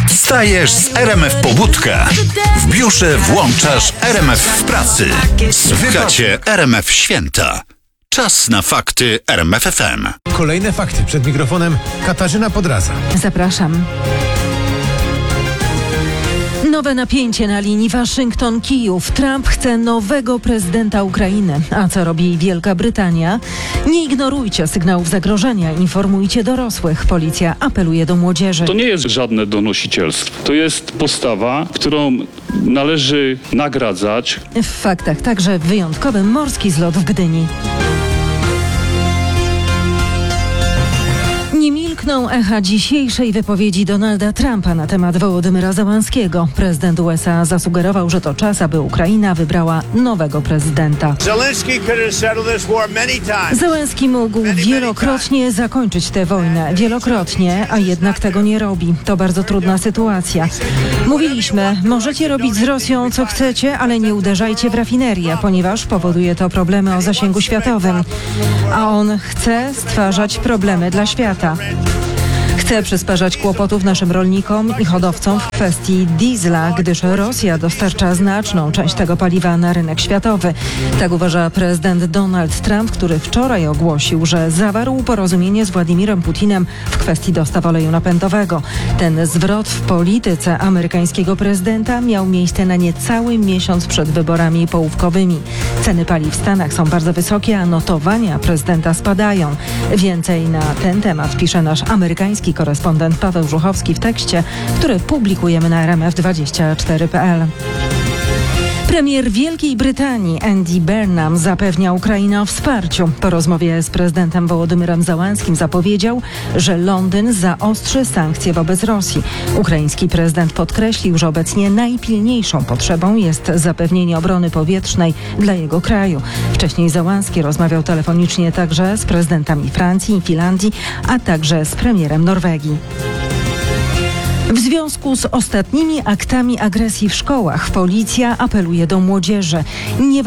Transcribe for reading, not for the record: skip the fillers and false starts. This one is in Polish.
Wstajesz z RMF Pobudka. W biurze włączasz RMF w pracy. Zwyga cię RMF Święta. Czas na fakty RMF FM. Kolejne fakty przed mikrofonem Katarzyna Podraza. Zapraszam. Nowe napięcie na linii Waszyngton-Kijów. Trump chce nowego prezydenta Ukrainy. A co robi Wielka Brytania? Nie ignorujcie sygnałów zagrożenia. Informujcie dorosłych. Policja apeluje do młodzieży. To nie jest żadne donosicielstwo. To jest postawa, którą należy nagradzać. W faktach także wyjątkowy morski zlot w Gdyni. Nie milkną echa dzisiejszej wypowiedzi Donalda Trumpa na temat Wołodymyra Zełenskiego. Prezydent USA zasugerował, że to czas, aby Ukraina wybrała nowego prezydenta. Zełenski mógł wielokrotnie zakończyć tę wojnę. Wielokrotnie, a jednak tego nie robi. To bardzo trudna sytuacja. Mówiliśmy, możecie robić z Rosją co chcecie, ale nie uderzajcie w rafinerię, ponieważ powoduje to problemy o zasięgu światowym. A on chce stwarzać problemy dla świata. Chce przysparzać kłopotów naszym rolnikom i hodowcom w kwestii diesla, gdyż Rosja dostarcza znaczną część tego paliwa na rynek światowy. Tak uważa prezydent Donald Trump, który wczoraj ogłosił, że zawarł porozumienie z Władimirem Putinem w kwestii dostaw oleju napędowego. Ten zwrot w polityce amerykańskiego prezydenta miał miejsce na niecały miesiąc przed wyborami połówkowymi. Ceny paliw w Stanach są bardzo wysokie, a notowania prezydenta spadają. Więcej na ten temat pisze nasz amerykański korespondent Paweł Żuchowski w tekście, który publikujemy na rmf24.pl. Premier Wielkiej Brytanii Andy Burnham zapewnia Ukrainę o wsparciu. Po rozmowie z prezydentem Wołodymyrem Zełenskim zapowiedział, że Londyn zaostrzy sankcje wobec Rosji. Ukraiński prezydent podkreślił, że obecnie najpilniejszą potrzebą jest zapewnienie obrony powietrznej dla jego kraju. Wcześniej Zełenski rozmawiał telefonicznie także z prezydentami Francji i Finlandii, a także z premierem Norwegii. W związku z ostatnimi aktami agresji w szkołach policja apeluje do młodzieży. Nie